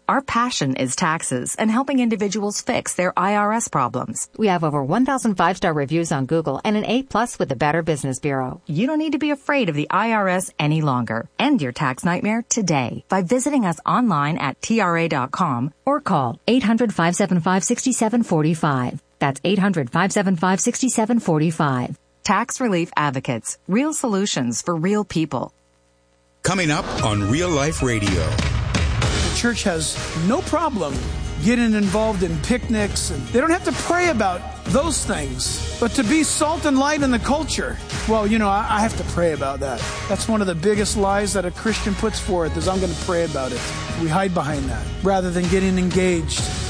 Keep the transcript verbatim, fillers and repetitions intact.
Our passion is taxes and helping individuals fix their I R S problems. We have over one thousand five-star reviews on Google and an A plus with the Better Business Bureau. You don't need to be afraid of the I R S any longer. End your tax nightmare today by visiting us online at T R A dot com or call eight hundred, five seven five, six seven four five. That's eight hundred, five seven five, six seven four five. Tax Relief Advocates. Real solutions for real people. Coming up on Real Life Radio. The church has no problem getting involved in picnics. And they don't have to pray about those things. But to be salt and light in the culture, well, you know, I, I have to pray about that. That's one of the biggest lies that a Christian puts forth is I'm going to pray about it. We hide behind that rather than getting engaged